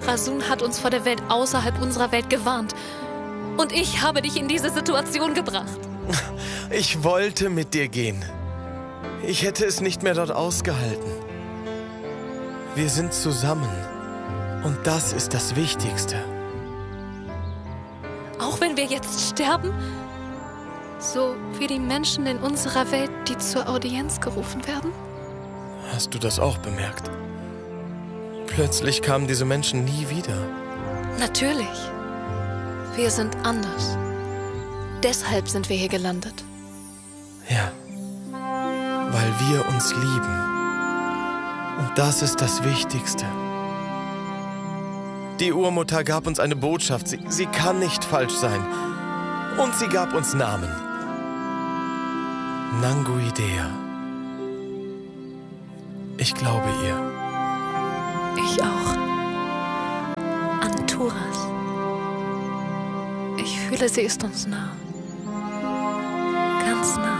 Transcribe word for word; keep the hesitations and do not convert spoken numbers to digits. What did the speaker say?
Rasun hat uns vor der Welt außerhalb unserer Welt gewarnt. Und ich habe dich in diese Situation gebracht. Ich wollte mit dir gehen. Ich hätte es nicht mehr dort ausgehalten. Wir sind zusammen. Und das ist das Wichtigste. Auch wenn wir jetzt sterben? So wie die Menschen in unserer Welt, die zur Audienz gerufen werden? Hast du das auch bemerkt? Plötzlich kamen diese Menschen nie wieder. Natürlich. Wir sind anders. Deshalb sind wir hier gelandet. Ja, weil wir uns lieben. Und das ist das Wichtigste. Die Urmutter gab uns eine Botschaft. Sie, sie kann nicht falsch sein. Und sie gab uns Namen. Nanguidea. Ich glaube ihr. Ich auch. Anturas. Ich fühle, sie ist uns nah. Ganz nah.